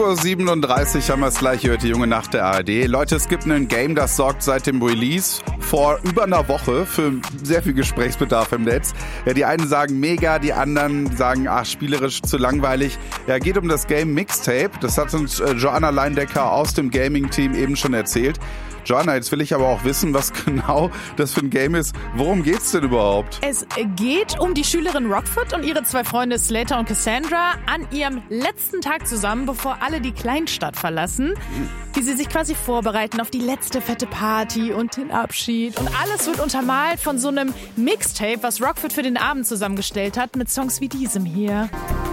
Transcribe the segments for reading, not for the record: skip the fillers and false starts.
37 haben wir es gleich gehört, die junge Nacht der ARD. Leute, es gibt ein Game, das sorgt seit dem Release vor über einer Woche für sehr viel Gesprächsbedarf im Netz. Ja, die einen sagen mega, die anderen sagen, spielerisch zu langweilig. Ja, geht um das Game Mixtape. Das hat uns Joanna Leindecker aus dem Gaming-Team eben schon erzählt. Joanna, jetzt will ich aber auch wissen, was genau das für ein Game ist. Worum geht's denn überhaupt? Es geht um die Schülerin Rockford und ihre zwei Freunde Slater und Cassandra an ihrem letzten Tag zusammen, bevor alle die Kleinstadt verlassen. Wie sie sich quasi vorbereiten auf die letzte fette Party und den Abschied. Und alles wird untermalt von so einem Mixtape, was Rockford für den Abend zusammengestellt hat, mit Songs wie diesem hier.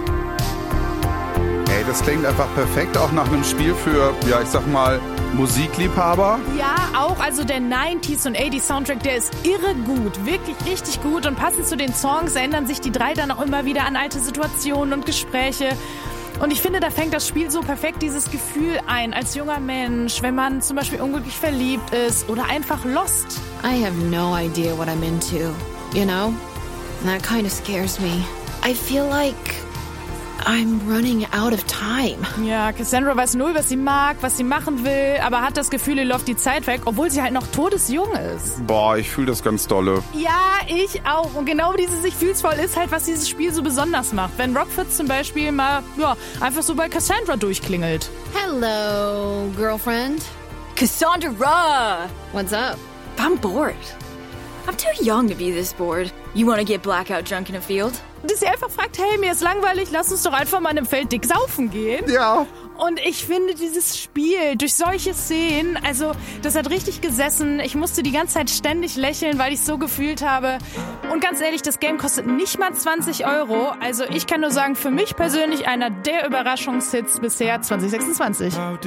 Ey, das klingt einfach perfekt, auch nach einem Spiel für, ja, ich sag mal, Musikliebhaber. Ja, auch, also der 90s und 80s Soundtrack, der ist irre gut, wirklich richtig gut. Und passend zu den Songs erinnern sich die drei dann auch immer wieder an alte Situationen und Gespräche. Und ich finde, da fängt das Spiel so perfekt dieses Gefühl ein, als junger Mensch, wenn man zum Beispiel unglücklich verliebt ist oder einfach lost. I have no idea what I'm into, you know? And that kind of scares me. I feel like I'm running out of time. Ja, Cassandra weiß null, was sie mag, was sie machen will, aber hat das Gefühl, ihr läuft die Zeit weg, obwohl sie halt noch todesjung ist. Boah, ich fühle das ganz dolle. Ja, ich auch. Und genau dieses Ich fühl's voll ist halt, was dieses Spiel so besonders macht. Wenn Rockford zum Beispiel mal, einfach so bei Cassandra durchklingelt. Hello, girlfriend. Cassandra! What's up? I'm bored. I'm too young to be this bored. You want to get blackout drunk in a field? Und sie einfach fragt, hey, mir ist langweilig, lass uns doch einfach mal in einem Feld dick saufen gehen. Ja. Und ich finde dieses Spiel durch solche Szenen, also das hat richtig gesessen. Ich musste die ganze Zeit ständig lächeln, weil ich es so gefühlt habe. Und ganz ehrlich, das Game kostet nicht mal 20 Euro. Also ich kann nur sagen, für mich persönlich einer der Überraschungshits bisher 2026.